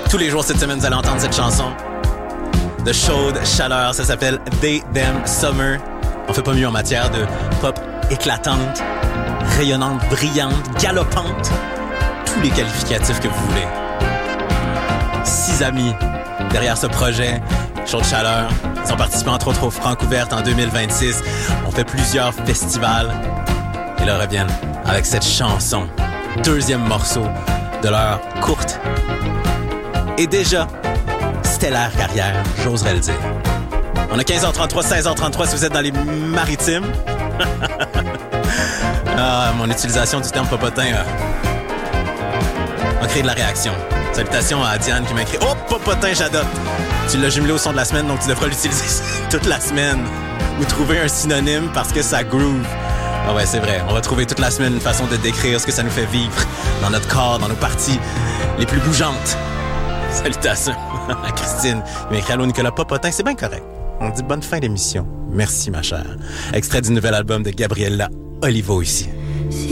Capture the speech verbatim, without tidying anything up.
Tous les jours cette semaine, vous allez entendre cette chanson de chaude chaleur. Ça s'appelle They Them Summer. On fait pas mieux en matière de pop éclatante, rayonnante, brillante, galopante. Tous les qualificatifs que vous voulez. Six amis derrière ce projet, chaude chaleur. Ils ont participé entre autres au Francouverte en deux mille vingt-six. On fait plusieurs festivals. Et là reviennent avec cette chanson. Deuxième morceau de leur courte et déjà stellaire carrière, j'oserais le dire. On a quinze heures trente-trois, seize heures trente-trois si vous êtes dans les maritimes. Ah, mon utilisation du terme popotin a, a créé de la réaction. Salutations à Diane qui m'a écrit « Oh, popotin, j'adopte! » Tu l'as jumelé au son de la semaine, donc tu devras l'utiliser toute la semaine. Ou trouver un synonyme parce que ça groove. Ah ouais, c'est vrai. On va trouver toute la semaine une façon de décrire ce que ça nous fait vivre dans notre corps, dans nos parties les plus bougeantes. Salutations à Christine. Il m'a écrit « Allô, Nicolas Popotin, c'est bien correct. » On dit « Bonne fin d'émission. » Merci, ma chère. Extrait du nouvel album de Gabriella Olivo ici.